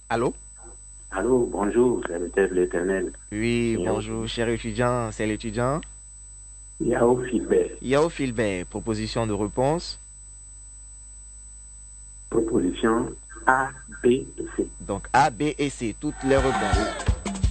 Allô? Allô, bonjour, serviteur de l'Éternel. Oui, Yao bonjour, cher étudiant. C'est l'étudiant Yao Philbert. Yao Philbert. Proposition de réponse. Proposition A, B et C. Donc A, B et C, toutes les réponses.